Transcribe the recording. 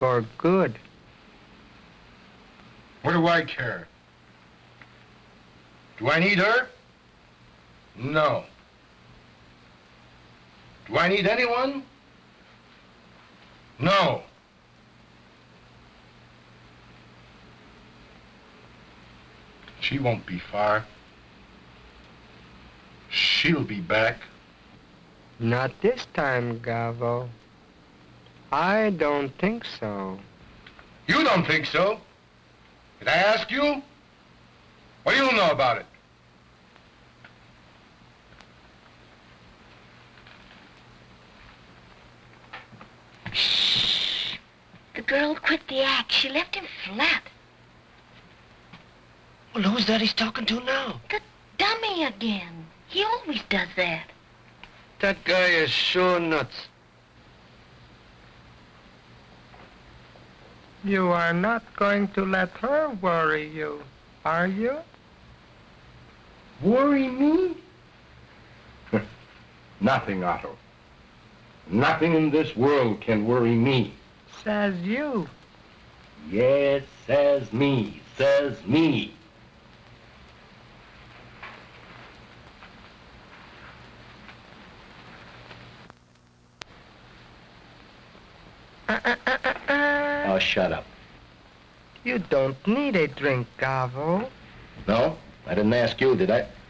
For good. What do I care? Do I need her? No. Do I need anyone? No. She won't be far. She'll be back. Not this time, Gavo. I don't think so. You don't think so? Did I ask you? What do you know about it? Shh. The girl quit the act. She left him flat. Well, who's that he's talking to now? The dummy again. He always does that. That guy is sure nuts. You are not going to let her worry you, are you? Worry me? Nothing, Otto. Nothing in this world can worry me. Says you. Yes, says me, says me. Oh, shut up. You don't need a drink, Gavo. No? I didn't ask you, did I?